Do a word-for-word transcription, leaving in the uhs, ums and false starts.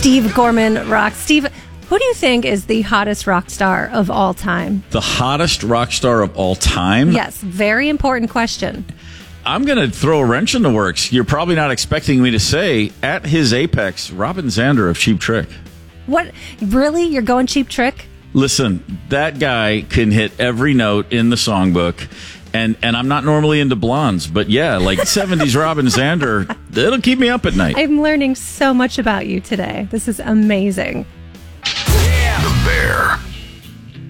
Steve Gorman rocks. Steve, who do you think is the hottest rock star of all time? The hottest rock star of all time? Yes, very important question. I'm going to throw a wrench in the works. You're probably not expecting me to say, at his apex, Robin Zander of Cheap Trick. What? Really? You're going Cheap Trick? Listen, that guy can hit every note in the songbook. And and I'm not normally into blondes, but yeah, like seventies Robin Zander, it'll keep me up at night. I'm learning so much about you today. This is amazing. The Bear.